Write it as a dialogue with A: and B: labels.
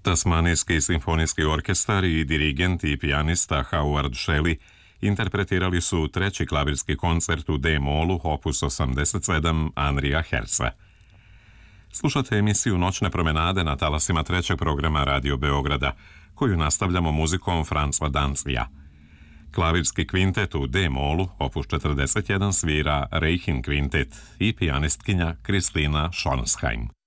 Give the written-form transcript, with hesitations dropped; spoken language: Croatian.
A: Tasmanijski simfonijski orkestar i dirigent i pijanista Howard Shelley interpretirali su treći klavirski koncert u D-molu opus 87 Andrija Herza. Slušate emisiju Noćne promenade na talasima trećeg programa Radio Beograda, koju nastavljamo muzikom Franca Danzija. Klavirski kvintet u D-molu opus 41 svira Reichen kvintet i pijanistkinja Kristina Schonsheim.